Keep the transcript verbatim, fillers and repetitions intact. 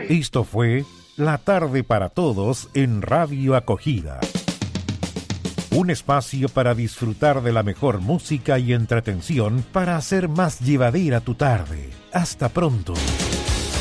Esto fue La Tarde para Todos en Radio Acogida. Un espacio para disfrutar de la mejor música y entretención para hacer más llevadera tu tarde. Hasta pronto.